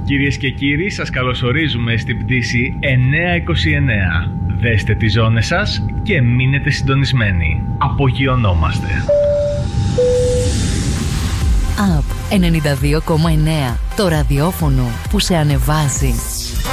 Κυρίες και κύριοι, σας καλωσορίζουμε στην πτήση 929. Δέστε τις ζώνες σας και μείνετε συντονισμένοι. Απογειωνόμαστε. ΑΠ 92,9. Το ραδιόφωνο που σε ανεβάζει.